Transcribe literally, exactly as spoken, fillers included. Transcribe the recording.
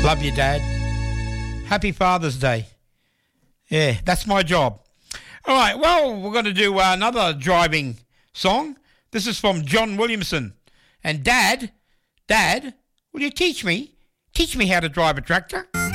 Love you, Dad. Happy Father's Day. Yeah, that's my job. All right, well, we're going to do uh, another driving song. This is from John Williamson. And Dad, Dad, will you teach me? Teach me how to drive a tractor?